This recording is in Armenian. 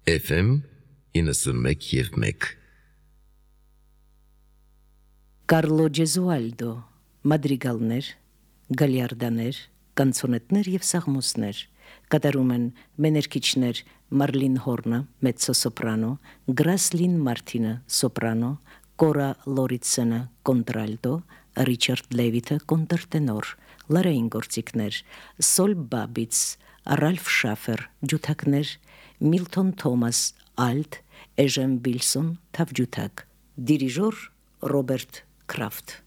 FM 91.1 Կարլո Ջեզուալդո, մադրիգալներ, գալիարդաներ, կանցոնետներ և սաղմոսներ, կատարում են մեներկիչներ Մարլին Հորնը, մեծոսոպրանո, Գրասլին Մարտինը, սոպրանո, Կորա Լորիցենը, կոնտրալտո, Ռիչարդ Լևիթը, կոնտրտենոր, լարային գործիքներ, Սոլ Բաբից, Ռալֆ Շաֆեր, ջութակներ, Միլթոն Թոմաս, ալտ, Էժեն Բիլսոն, թավջութակ, դիրիժոր Ռոբերտ Քրաֆտ։